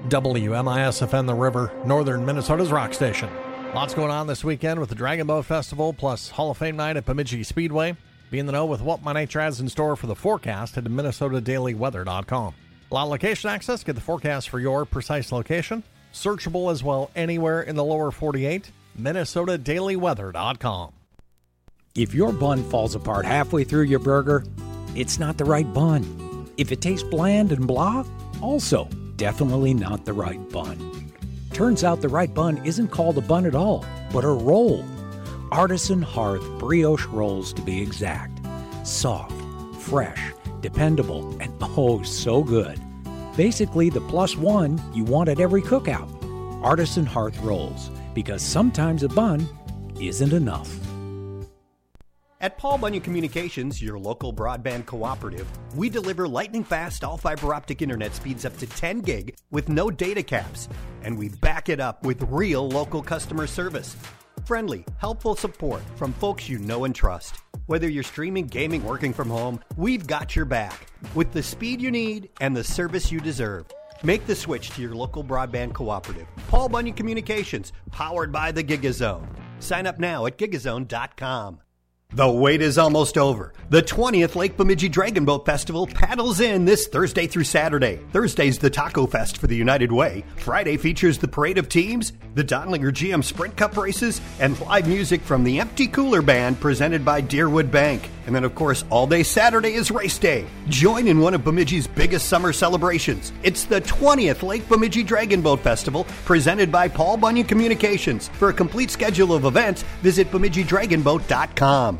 WMISFN The River, northern Minnesota's rock station. Lots going on this weekend with the Dragon Boat Festival plus Hall of Fame night at Bemidji Speedway. Be in the know with what My Nature has in store for the forecast at MinnesotaDailyWeather.com. A lot of location access. Get the forecast for your precise location. Searchable as well anywhere in the lower 48. MinnesotaDailyWeather.com. If your bun falls apart halfway through your burger, it's not the right bun. If it tastes bland and blah, also definitely not the right bun. Turns out the right bun isn't called a bun at all, but a roll. Artisan Hearth brioche rolls to be exact. Soft, fresh, dependable, and oh so good. Basically the plus one you want at every cookout. Artisan Hearth rolls, because sometimes a bun isn't enough. At Paul Bunyan Communications, your local broadband cooperative, we deliver lightning-fast all-fiber optic internet speeds up to 10 gig with no data caps, and we back it up with real local customer service. Friendly, helpful support from folks you know and trust. Whether you're streaming, gaming, working from home, we've got your back with the speed you need and the service you deserve. Make the switch to your local broadband cooperative. Paul Bunyan Communications, powered by the GigaZone. Sign up now at gigazone.com. The wait is almost over. The 20th Lake Bemidji Dragon Boat Festival paddles in this Thursday through Saturday. Thursday's the Taco Fest for the United Way. Friday features the Parade of Teams, the Donlinger GM Sprint Cup races, and live music from the Empty Cooler Band presented by Deerwood Bank. And then, of course, all day Saturday is race day. Join in one of Bemidji's biggest summer celebrations. It's the 20th Lake Bemidji Dragon Boat Festival presented by Paul Bunyan Communications. For a complete schedule of events, visit BemidjiDragonBoat.com.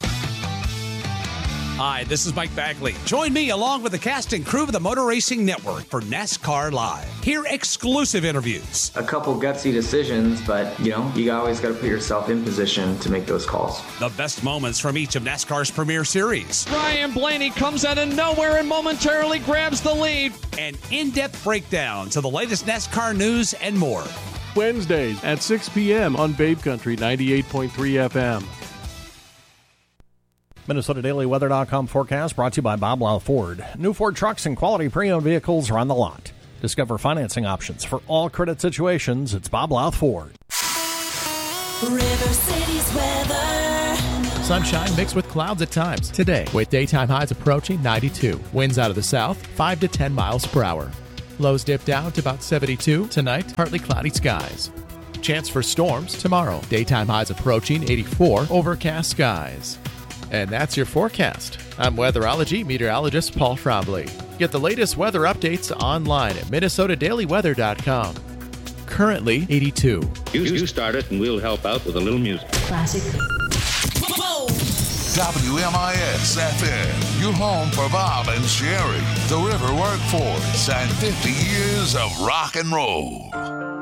Hi, this is Mike Bagley. Join me along with the cast and crew of the Motor Racing Network for NASCAR Live. Hear exclusive interviews. A couple gutsy decisions, but, you always got to put yourself in position to make those calls. The best moments from each of NASCAR's premier series. Ryan Blaney comes out of nowhere and momentarily grabs the lead. And in-depth breakdowns of the latest NASCAR news and more. Wednesdays at 6 p.m. on Babe Country 98.3 FM. MinnesotaDailyWeather.com forecast brought to you by Bob Lau Ford. New Ford trucks and quality pre-owned vehicles are on the lot. Discover financing options for all credit situations. It's Bob Lau Ford. River City's weather. Sunshine mixed with clouds at times today, with daytime highs approaching 92. Winds out of the south, 5 to 10 miles per hour. Lows dip down to about 72. Tonight, partly cloudy skies. Chance for storms tomorrow. Daytime highs approaching 84. Overcast skies. And that's your forecast. I'm weatherology meteorologist Paul Frombley. Get the latest weather updates online at MinnesotaDailyWeather.com. Currently 82. You start it and we'll help out with a little music. Classic. WMIS FM, your home for Bob and Sherry, the River Workforce, and 50 years of rock and roll.